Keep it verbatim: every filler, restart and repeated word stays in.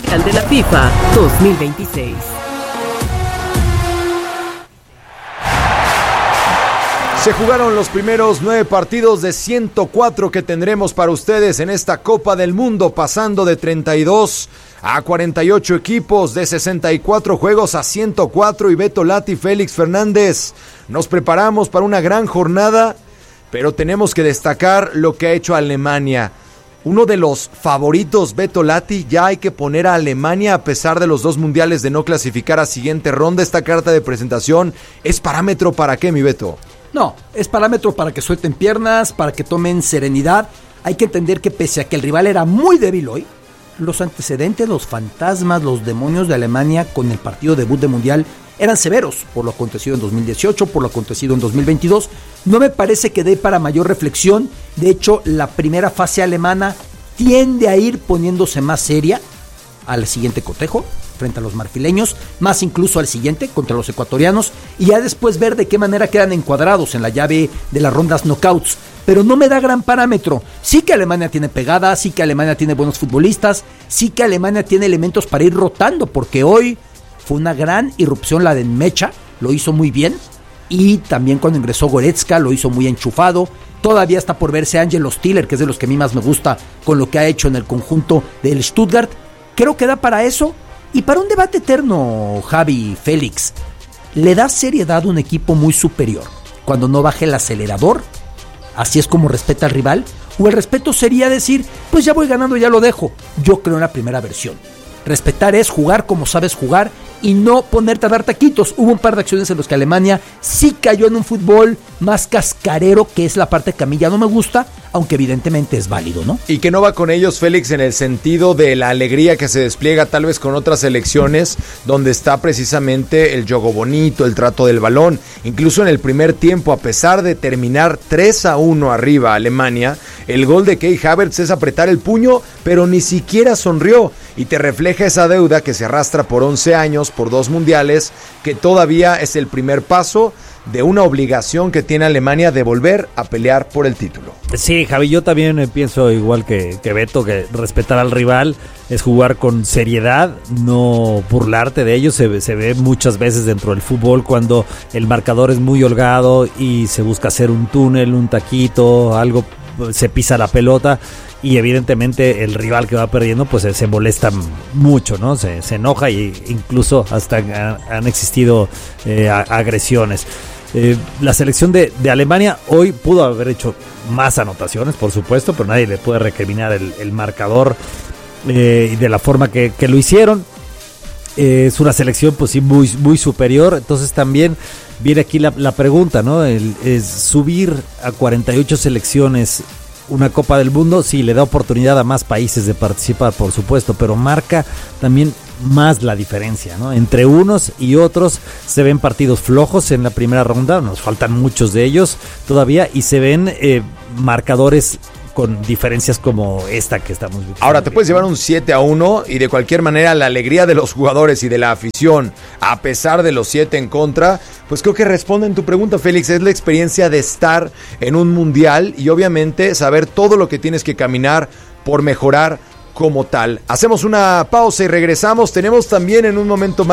Mundial de la FIFA dos mil veintiséis. Se jugaron los primeros nueve partidos de ciento cuatro que tendremos para ustedes en esta Copa del Mundo, pasando de treinta y dos a cuarenta y ocho equipos, de sesenta y cuatro juegos a ciento cuatro. Y Beto Lati, Félix Fernández, nos preparamos para una gran jornada, pero tenemos que destacar lo que ha hecho Alemania. Uno de los favoritos, Beto Lati, ya hay que poner a Alemania a pesar de los dos mundiales de no clasificar a siguiente ronda. Esta carta de presentación es parámetro para qué, mi Beto. No, es parámetro para que suelten piernas, para que tomen serenidad. Hay que entender que pese a que el rival era muy débil hoy, los antecedentes, los fantasmas, los demonios de Alemania con el partido debut de Mundial eran severos por lo acontecido en dos mil dieciocho, por lo acontecido en dos mil veintidós. No me parece que dé para mayor reflexión. De hecho, la primera fase alemana tiende a ir poniéndose más seria al siguiente cotejo frente a los marfileños, más incluso al siguiente contra los ecuatorianos, y ya después ver de qué manera quedan encuadrados en la llave de las rondas knockouts. Pero no me da gran parámetro. Sí que Alemania tiene pegada, sí que Alemania tiene buenos futbolistas, sí que Alemania tiene elementos para ir rotando, porque hoy fue una gran irrupción la de Mecha, lo hizo muy bien, y también cuando ingresó Goretzka lo hizo muy enchufado. Todavía está por verse Angelo Stiller, que es de los que a mí más me gusta con lo que ha hecho en el conjunto del Stuttgart. Creo que da para eso. Y para un debate eterno, Javi, Félix, ¿le da seriedad a un equipo muy superior cuando no baje el acelerador? ¿Así es como respeta al rival? ¿O el respeto sería decir, pues ya voy ganando, ya lo dejo? Yo creo en la primera versión. Respetar es jugar como sabes jugar y no ponerte a dar taquitos. Hubo un par de acciones en las que Alemania sí cayó en un fútbol más cascarero, que es la parte que a mí ya no me gusta, aunque evidentemente es válido, ¿no? Y que no va con ellos, Félix, en el sentido de la alegría que se despliega tal vez con otras selecciones, donde está precisamente el juego bonito, el trato del balón. Incluso en el primer tiempo, a pesar de terminar tres a uno arriba Alemania, el gol de Kai Havertz es apretar el puño, pero ni siquiera sonrió. Y te refleja esa deuda que se arrastra por once años, por dos mundiales, que todavía es el primer paso de una obligación que tiene Alemania de volver a pelear por el título. Sí, Javi, yo también pienso igual que, que Beto, que respetar al rival es jugar con seriedad, no burlarte de ellos. Se, se ve muchas veces dentro del fútbol cuando el marcador es muy holgado y se busca hacer un túnel, un taquito, algo, se pisa la pelota. Y evidentemente el rival que va perdiendo pues se, se molesta mucho, ¿no? Se, se enoja e incluso hasta han, han existido eh, a, agresiones. Eh, la selección de, de Alemania hoy pudo haber hecho más anotaciones, por supuesto, pero nadie le puede recriminar el, el marcador eh, y de la forma que, que lo hicieron. Eh, es una selección pues sí muy, muy superior, entonces también viene aquí la, la pregunta, ¿no? El, es subir a cuarenta y ocho selecciones una Copa del Mundo, sí, le da oportunidad a más países de participar, por supuesto, pero marca también más la diferencia, ¿no? Entre unos y otros se ven partidos flojos en la primera ronda, nos faltan muchos de ellos todavía, y se ven eh, marcadores con diferencias como esta que estamos viendo. Ahora te puedes llevar un siete a uno y de cualquier manera la alegría de los jugadores y de la afición, a pesar de los siete en contra, pues creo que responde en tu pregunta, Félix, es la experiencia de estar en un mundial y obviamente saber todo lo que tienes que caminar por mejorar como tal. Hacemos una pausa y regresamos. Tenemos también en un momento más